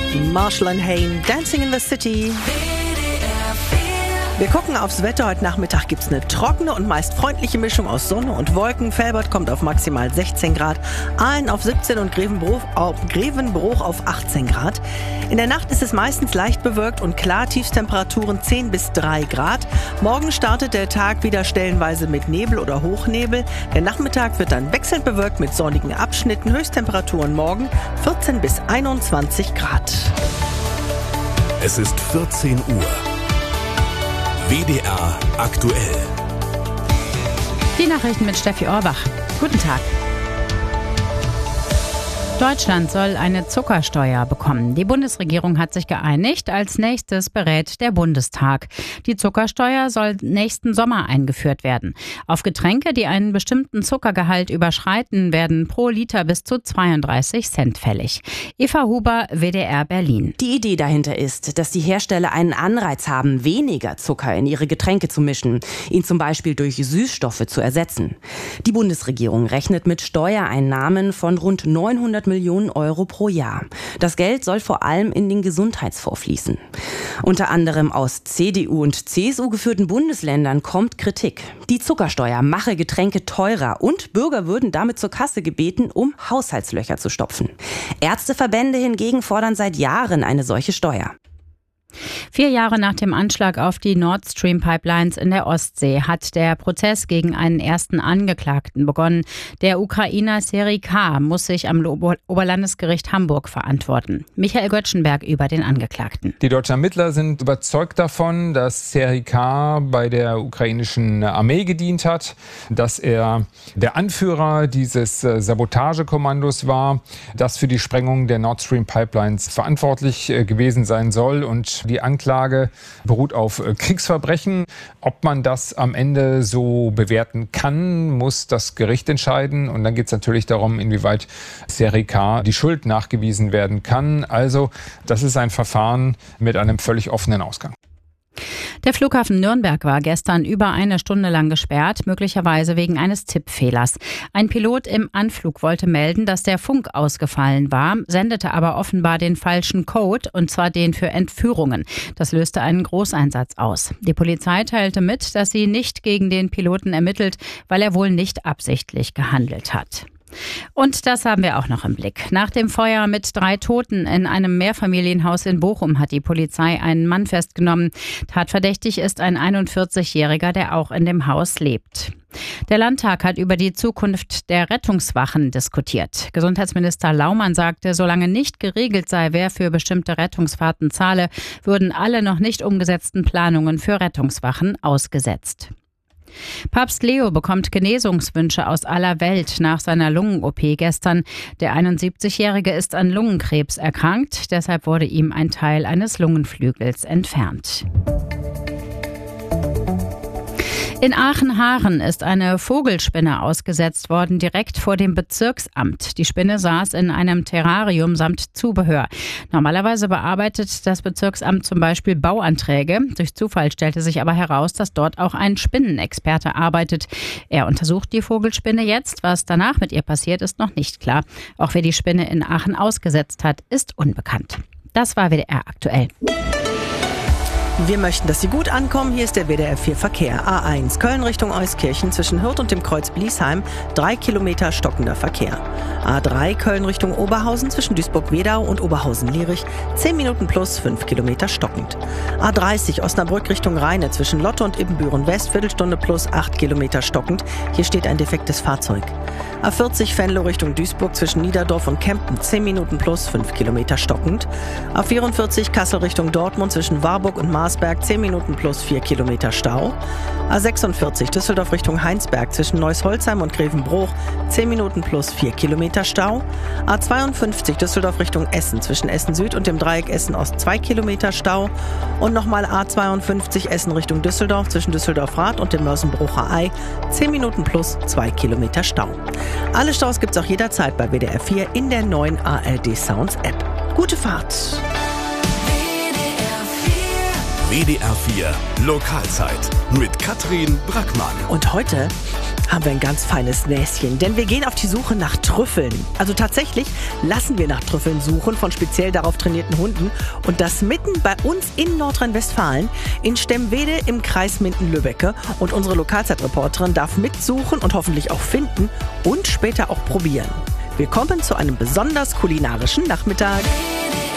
Marshall & Hayne, Dancing in the City. Wir gucken aufs Wetter. Heute Nachmittag gibt es eine trockene und meist freundliche Mischung aus Sonne und Wolken. Velbert kommt auf maximal 16 Grad, Aalen auf 17 und Grevenbruch auf 18 Grad. In der Nacht ist es meistens leicht bewölkt und klar, Tiefstemperaturen 10 bis 3 Grad. Morgen startet der Tag wieder stellenweise mit Nebel oder Hochnebel. Der Nachmittag wird dann wechselnd bewölkt mit sonnigen Abschnitten. Höchsttemperaturen morgen 14 bis 21 Grad. Es ist 14 Uhr. WDR aktuell. Die Nachrichten mit Steffi Orbach. Guten Tag. Deutschland soll eine Zuckersteuer bekommen. Die Bundesregierung hat sich geeinigt. Als nächstes berät der Bundestag. Die Zuckersteuer soll nächsten Sommer eingeführt werden. Auf Getränke, die einen bestimmten Zuckergehalt überschreiten, werden pro Liter bis zu 32 Cent fällig. Eva Huber, WDR Berlin. Die Idee dahinter ist, dass die Hersteller einen Anreiz haben, weniger Zucker in ihre Getränke zu mischen, ihn zum Beispiel durch Süßstoffe zu ersetzen. Die Bundesregierung rechnet mit Steuereinnahmen von rund 900 Millionen Euro pro Jahr. Das Geld soll vor allem in den Gesundheitsfonds fließen. Unter anderem aus CDU und CSU geführten Bundesländern kommt Kritik. Die Zuckersteuer mache Getränke teurer und Bürger würden damit zur Kasse gebeten, um Haushaltslöcher zu stopfen. Ärzteverbände hingegen fordern seit Jahren eine solche Steuer. 4 Jahre nach dem Anschlag auf die Nord Stream Pipelines in der Ostsee hat der Prozess gegen einen ersten Angeklagten begonnen. Der Ukrainer Serhii K. muss sich am Oberlandesgericht Hamburg verantworten. Michael Göttschenberg über den Angeklagten. Die deutschen Ermittler sind überzeugt davon, dass Serhii K. bei der ukrainischen Armee gedient hat, dass er der Anführer dieses Sabotagekommandos war, das für die Sprengung der Nord Stream Pipelines verantwortlich gewesen sein soll, und die Anklage beruht auf Kriegsverbrechen. Ob man das am Ende so bewerten kann, muss das Gericht entscheiden. Und dann geht es natürlich darum, inwieweit Serhii K. die Schuld nachgewiesen werden kann. Also das ist ein Verfahren mit einem völlig offenen Ausgang. Der Flughafen Nürnberg war gestern über 1 Stunde lang gesperrt, möglicherweise wegen eines Tippfehlers. Ein Pilot im Anflug wollte melden, dass der Funk ausgefallen war, sendete aber offenbar den falschen Code, und zwar den für Entführungen. Das löste einen Großeinsatz aus. Die Polizei teilte mit, dass sie nicht gegen den Piloten ermittelt, weil er wohl nicht absichtlich gehandelt hat. Und das haben wir auch noch im Blick. Nach dem Feuer mit 3 Toten in einem Mehrfamilienhaus in Bochum hat die Polizei einen Mann festgenommen. Tatverdächtig ist ein 41-Jähriger, der auch in dem Haus lebt. Der Landtag hat über die Zukunft der Rettungswachen diskutiert. Gesundheitsminister Laumann sagte, solange nicht geregelt sei, wer für bestimmte Rettungsfahrten zahle, würden alle noch nicht umgesetzten Planungen für Rettungswachen ausgesetzt. Papst Leo bekommt Genesungswünsche aus aller Welt nach seiner Lungen-OP gestern. Der 71-Jährige ist an Lungenkrebs erkrankt, deshalb wurde ihm ein Teil eines Lungenflügels entfernt. In Aachen-Haaren ist eine Vogelspinne ausgesetzt worden, direkt vor dem Bezirksamt. Die Spinne saß in einem Terrarium samt Zubehör. Normalerweise bearbeitet das Bezirksamt zum Beispiel Bauanträge. Durch Zufall stellte sich aber heraus, dass dort auch ein Spinnenexperte arbeitet. Er untersucht die Vogelspinne jetzt. Was danach mit ihr passiert, ist noch nicht klar. Auch wer die Spinne in Aachen ausgesetzt hat, ist unbekannt. Das war WDR aktuell. Wir möchten, dass Sie gut ankommen. Hier ist der WDR 4 Verkehr. A1 Köln Richtung Euskirchen zwischen Hürth und dem Kreuz Bliesheim 3 Kilometer stockender Verkehr. A3 Köln Richtung Oberhausen zwischen Duisburg-Wedau und Oberhausen-Lierich 10 Minuten plus 5 Kilometer stockend. A30 Osnabrück Richtung Rheine zwischen Lotte und Ibbenbüren West Viertelstunde plus 8 Kilometer stockend. Hier steht ein defektes Fahrzeug. A40 Venlo Richtung Duisburg zwischen Niederdorf und Kempten 10 Minuten plus 5 Kilometer stockend. A44 Kassel Richtung Dortmund zwischen Warburg und Marsberg 10 Minuten plus 4 Kilometer Stau. A46 Düsseldorf Richtung Heinsberg zwischen Neuss-Holzheim und Grevenbruch 10 Minuten plus 4 Kilometer Stau. A52 Düsseldorf Richtung Essen zwischen Essen Süd und dem Dreieck Essen Ost 2 Kilometer Stau. Und nochmal A52 Essen Richtung Düsseldorf zwischen Düsseldorf-Rath und dem Mörsenbrucher Ei 10 Minuten plus 2 Kilometer Stau. Alle Staus gibt's auch jederzeit bei WDR 4 in der neuen ARD Sounds App. Gute Fahrt! WDR 4 Lokalzeit mit Katrin Brackmann. Und heute haben wir ein ganz feines Näschen, denn wir gehen auf die Suche nach Trüffeln. Also tatsächlich lassen wir nach Trüffeln suchen von speziell darauf trainierten Hunden. Und das mitten bei uns in Nordrhein-Westfalen, in Stemwede im Kreis Minden-Lübbecke. Und unsere Lokalzeitreporterin darf mitsuchen und hoffentlich auch finden und später auch probieren. Wir kommen zu einem besonders kulinarischen Nachmittag.